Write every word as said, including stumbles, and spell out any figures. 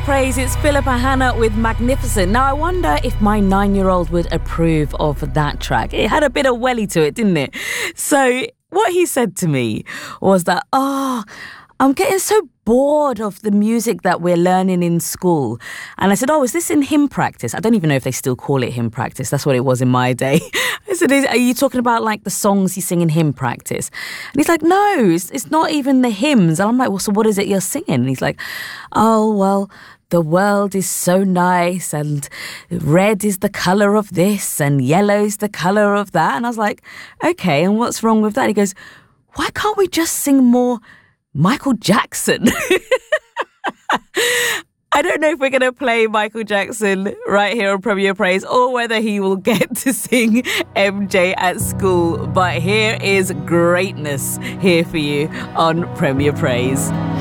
Praise, it's Philippa Hanna with Magnificent. Now, I wonder if my nine-year-old would approve of that track. It had a bit of welly to it, didn't it? So what he said to me was that, oh, I'm getting so bored of the music that we're learning in school. And I said, oh, is this in hymn practice? I don't even know if they still call it hymn practice. That's what it was in my day. I said, are you talking about like the songs you sing in hymn practice? And he's like, no, it's, it's not even the hymns. And I'm like, well, so what is it you're singing? And he's like, oh, well, the world is so nice and red is the colour of this and yellow is the colour of that. And I was like, okay, and what's wrong with that? He goes, why can't we just sing more Michael Jackson? I don't know if we're going to play Michael Jackson right here on Premier Praise or whether he will get to sing M J at school. But here is greatness here for you on Premier Praise.